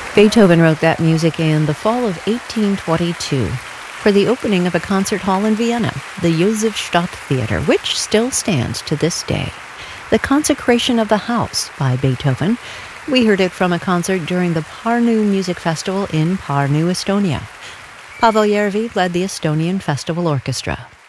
Beethoven wrote that music in the fall of 1822 for the opening of a concert hall in Vienna, the Josefstadt Theater, which still stands to this day. The Consecration of the House by Beethoven. We heard it from a concert during the Pärnu Music Festival in Pärnu, Estonia. Pavel Järvi led the Estonian Festival Orchestra.